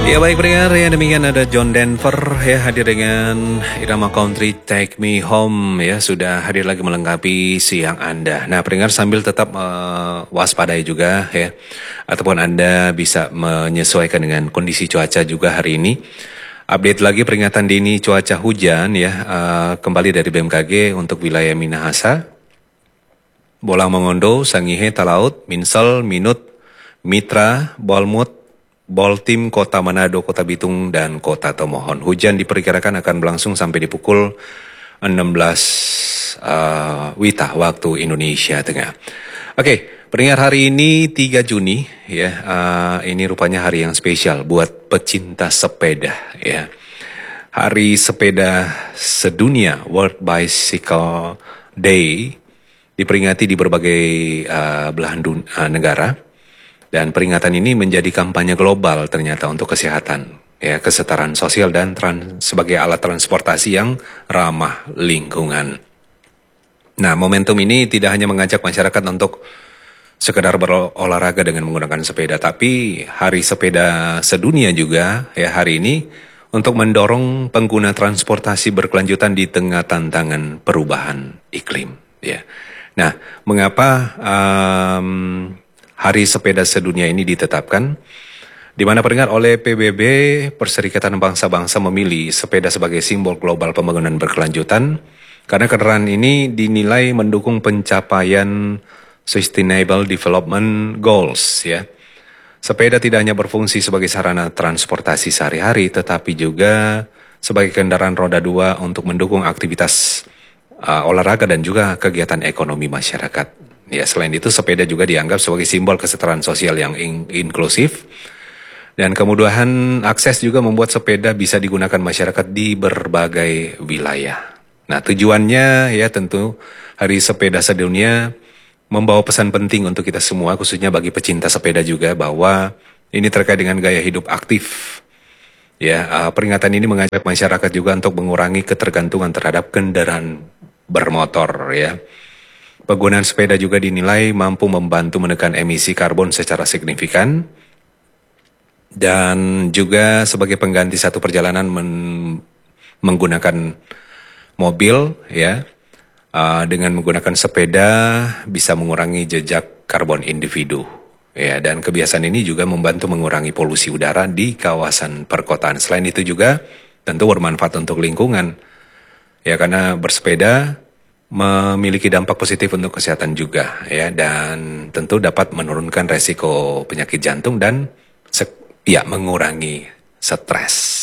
Ya baik pendengar, ya demikian ada John Denver ya hadir dengan irama country Take Me Home ya, sudah hadir lagi melengkapi siang Anda. Nah pendengar, sambil tetap waspadai juga ya, ataupun Anda bisa menyesuaikan dengan kondisi cuaca juga hari ini. Update lagi peringatan dini cuaca hujan ya, kembali dari BMKG untuk wilayah Minahasa, Bolang Mongondo, Sangihe, Talaut, Minsel, Minut, Mitra, Bolmut, Boltim, Kota Manado, Kota Bitung, dan Kota Tomohon. Hujan diperkirakan akan berlangsung sampai di pukul 16 WITA waktu Indonesia Tengah. Oke, pendengar, hari ini 3 Juni ya, ini rupanya hari yang spesial buat pecinta sepeda ya. Hari Sepeda Sedunia, World Bicycle Day, diperingati di berbagai belahan negara, dan peringatan ini menjadi kampanye global ternyata untuk kesehatan, ya, kesetaraan sosial dan sebagai alat transportasi yang ramah lingkungan. Nah, momentum ini tidak hanya mengajak masyarakat untuk sekedar berolahraga dengan menggunakan sepeda, tapi Hari Sepeda Sedunia juga ya hari ini untuk mendorong pengguna transportasi berkelanjutan di tengah tantangan perubahan iklim. Ya, nah, mengapa Hari Sepeda Sedunia ini ditetapkan? Di mana pendengar, oleh PBB, Perserikatan Bangsa-Bangsa, memilih sepeda sebagai simbol global pembangunan berkelanjutan karena kendaraan ini dinilai mendukung pencapaian Sustainable Development Goals ya. Sepeda tidak hanya berfungsi sebagai sarana transportasi sehari-hari, tetapi juga sebagai kendaraan roda 2 untuk mendukung aktivitas olahraga dan juga kegiatan ekonomi masyarakat. Ya, selain itu sepeda juga dianggap sebagai simbol kesetaraan sosial yang inklusif, dan kemudahan akses juga membuat sepeda bisa digunakan masyarakat di berbagai wilayah. Nah, tujuannya ya tentu Hari Sepeda Sedunia membawa pesan penting untuk kita semua, khususnya bagi pecinta sepeda juga, bahwa ini terkait dengan gaya hidup aktif. Ya, peringatan ini mengajak masyarakat juga untuk mengurangi ketergantungan terhadap kendaraan bermotor ya. Penggunaan sepeda juga dinilai mampu membantu menekan emisi karbon secara signifikan, dan juga sebagai pengganti satu perjalanan menggunakan mobil ya. Dengan menggunakan sepeda bisa mengurangi jejak karbon individu ya, dan kebiasaan ini juga membantu mengurangi polusi udara di kawasan perkotaan. Selain itu juga tentu bermanfaat untuk lingkungan ya, karena bersepeda memiliki dampak positif untuk kesehatan juga ya, dan tentu dapat menurunkan resiko penyakit jantung dan ya mengurangi stres.